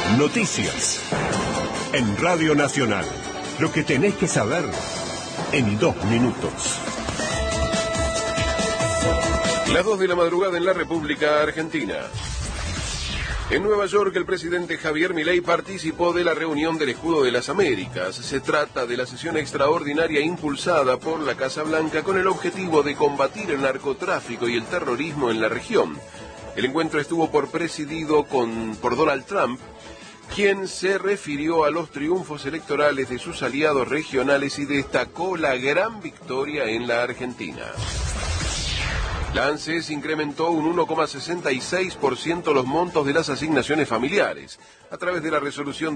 Noticias. En Radio Nacional. Lo que tenés que saber en 2 minutos. Las 2 de la madrugada en la República Argentina. En Nueva York, el presidente Javier Milei participó de la reunión del Escudo de las Américas. Se trata de la sesión extraordinaria impulsada por la Casa Blanca con el objetivo de combatir el narcotráfico y el terrorismo en la región. El encuentro estuvo presidido por Donald Trump, quien se refirió a los triunfos electorales de sus aliados regionales y destacó la gran victoria en la Argentina. La ANSES incrementó un 1,66% los montos de las asignaciones familiares. A través de la resolución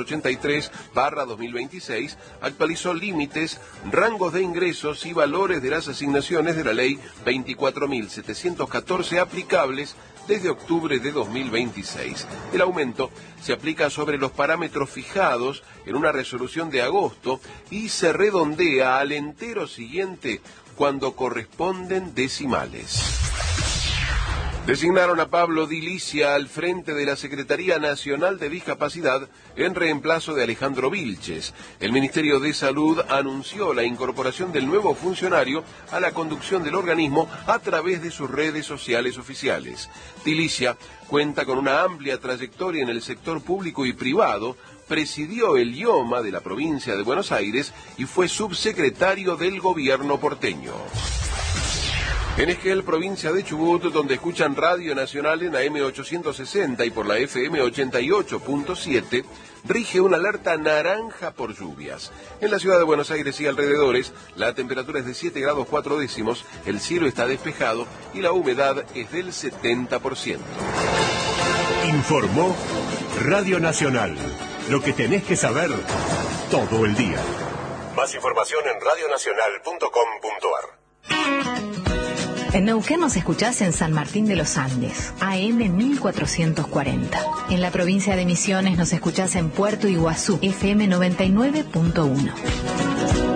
283/2026, actualizó límites, rangos de ingresos y valores de las asignaciones de la ley 24.714 aplicables desde octubre de 2026. El aumento se aplica sobre los parámetros fijados en una resolución de agosto y se redondea al entero siguiente cuando corresponden decimales. Designaron a Pablo Di Licia al frente de la Secretaría Nacional de Discapacidad en reemplazo de Alejandro Vilches. El Ministerio de Salud anunció la incorporación del nuevo funcionario a la conducción del organismo a través de sus redes sociales oficiales. Di Licia cuenta con una amplia trayectoria en el sector público y privado, presidió el IOMA de la provincia de Buenos Aires y fue subsecretario del gobierno porteño. En Esquel, provincia de Chubut, donde escuchan Radio Nacional en AM 860 y por la FM 88.7, rige una alerta naranja por lluvias. En la ciudad de Buenos Aires y alrededores, la temperatura es de 7 grados 4 décimos, el cielo está despejado y la humedad es del 70%. Informó Radio Nacional. Lo que tenés que saber todo el día. Más información en radionacional.com.ar. En Neuquén nos escuchás en San Martín de los Andes, AM 1440. En la provincia de Misiones nos escuchás en Puerto Iguazú, FM 99.1.